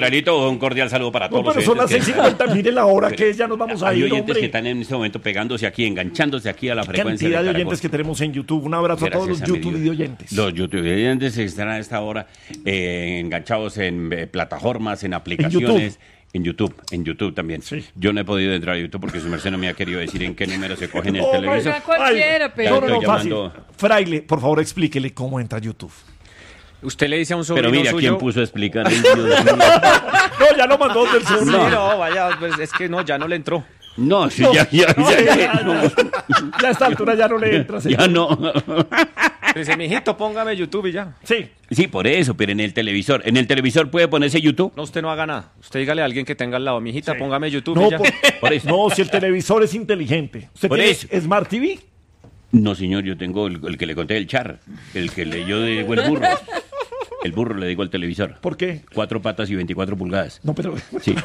Fralito, un cordial saludo para todos No, pero los son las oyentes 6:50, mire la hora que es, ya nos vamos a hay ir, oyentes hombre. que están en este momento pegándose aquí, enganchándose aquí a la frecuencia Cantidad de Caracol. oyentes que tenemos en YouTube. Un abrazo a todos los Gracias a mi YouTube Dios. de oyentes. Los YouTube oyentes están a esta hora enganchados en plataformas, en aplicaciones. En YouTube también. Sí. Yo no he podido entrar a YouTube porque su merced no me ha querido decir en qué número se coge en el Oh, televisor. Oiga, cualquiera, Ay, pero... no, estoy fácil. llamando- Fraile, por favor, explíquele cómo entra a YouTube. Usted le dice a un sobrino Pero mira, suyo... ¿quién puso a explicar? Ay, Dios mío. No, ya lo mandó del Sí, sur. no, vaya, pues es que no, ya no le entró. No, sí, No, ya, no, ya a esta altura ya no le entra. señor. ya no. Dice, mijito, póngame YouTube y ya. Sí. Sí, por eso, pero en el televisor. ¿En el televisor puede ponerse YouTube? No, usted no haga nada. Usted dígale a alguien que tenga al lado, mijita, Sí. póngame YouTube No, y ya. Por eso. no, si el televisor es inteligente. ¿Usted Por tiene eso. Smart TV? No, señor, yo tengo el que le conté del char. El que yo le digo el burro. El burro le digo al televisor. ¿Por qué? 4 patas y 24 pulgadas. No, pero... Sí.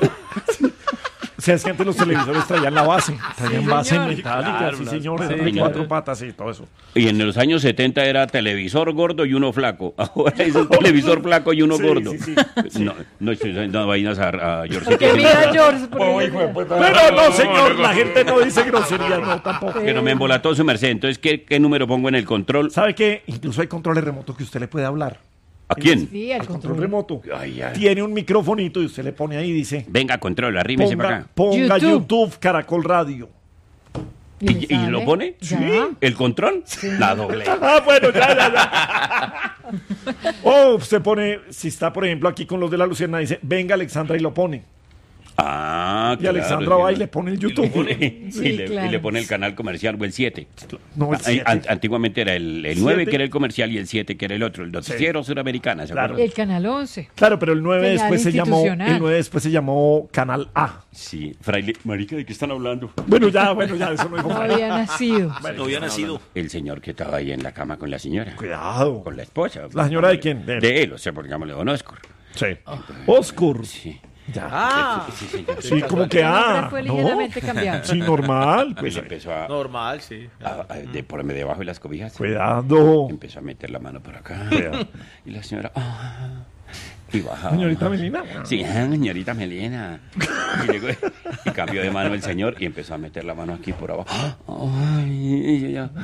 O sea, es que antes los televisores traían la base. Traían base señor. metálica, Claro, sí, no. señor. Sí, eran de señor. 4 patas y todo eso. Y en los años 70 era televisor gordo y uno flaco. Ahora es un televisor flaco y uno Sí, gordo. sí, No estoy dando vainas a Georgito. Que mira, George, por Oh, hijo de puta. Pero no, señor, la gente no dice groserías, no, tampoco. Que no me embolató su merced. Entonces, ¿qué número pongo en el control? ¿Sabe qué? Incluso hay controles remotos que usted le puede hablar. ¿A quién? Sí, al El control control. remoto. Ay, ay. Tiene un microfonito y usted le pone ahí y dice... Venga, control, arrímese para acá. Ponga YouTube. YouTube Caracol Radio. le ¿Y lo sale? pone? Ya. ¿El control? La doble. Ah, bueno, ya. O usted pone, si está, por ejemplo, aquí con los de la Luciana, dice, venga Alexandra y lo pone. Ah, Y Alexandra va y le pone el YouTube. Sí, y claro. le pone el canal comercial o el 7. No, el 7. Antiguamente era el 9 7. que era el comercial y el 7 que era el otro, el noticiero suramericana, ¿se Claro. acuerdan? El canal 11. Claro, pero el 9 Señal después se llamó, institucional. el 9 después se llamó Canal A. Sí, fraile, marica, ¿de qué están hablando? Bueno, ya, eso no dijo No nada. había nacido. No había nacido. El señor que estaba ahí en la cama con la señora. Cuidado. Con la esposa. ¿La señora de quién? De él. De él, o sea, pongámosle don Oscar. Sí. Oscur. Sí. Ya. Sí, señor. Sí, como que El nombre fue ¿no? ligeramente cambiado. Sí, normal. Pues Pues, empezó a, Normal, sí. ponerme debajo de las cobijas. cuidado. Empezó a meter la mano por acá. Cuidado. Y la señora... y bajaba. Señorita Melina. Sí, señorita Melina. Y, luego, y cambió de mano el señor y empezó a meter la mano aquí por abajo. Ay, y yo,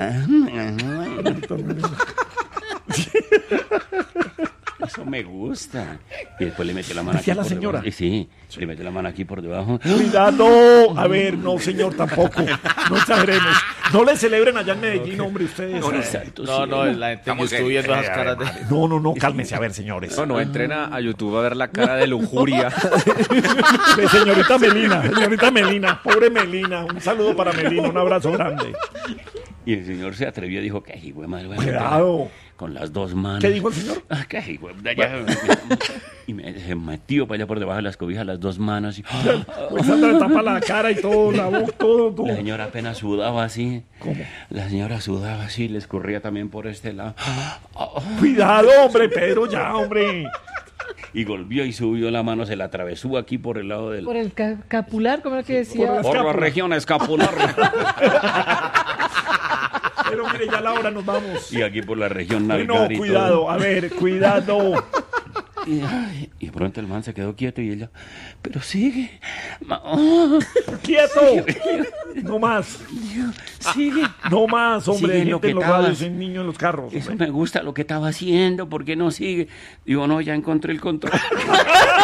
eso me gusta. Y después le metió la mano aquí. ¿Decía la por señora? debajo. Sí, le metió la mano aquí por debajo. Cuidado. A ver, no, señor, tampoco. No exageremos. No le celebren allá en Medellín, hombre, ustedes. Santo No, no, cielo. la gente, yo estoy viendo esas caras de... No, cálmese, a ver, señores. No, entren a YouTube a ver la cara de lujuria. De señorita Melina, pobre Melina. Un saludo para Melina, un abrazo grande. Y el señor se atrevió y dijo, ¿qué hijo de madre? voy a Cuidado. meter con las dos manos. ¿Qué dijo el señor? Ah, ¿qué hijo de allá? Y se metió para allá por debajo de las cobijas las dos manos. Y, Alexandra le tapa la cara y todo, la boca, todo. la señora apenas sudaba así. ¿Cómo? La señora sudaba así, le escurría también por este lado. Cuidado, hombre, Pedro, ya, hombre. Y volvió y subió la mano, se la atravesó aquí por el lado del... Por el capular, como era que decía. por Por la escápula. región escapular. Pero mire, ya a la hora nos vamos. Y aquí por la región No, nalgar y cuidado, todo. a ver, cuidado. Y de pronto el man se quedó quieto y ella, pero sigue. ¡Quieto! No más, Sigue. no más, hombre. Sigue Hay lo gente que en los estabas. radios, hay niños en los carros. Eso hombre. me gusta lo que estaba haciendo, ¿por qué no sigue? Digo, no, ya encontré el control.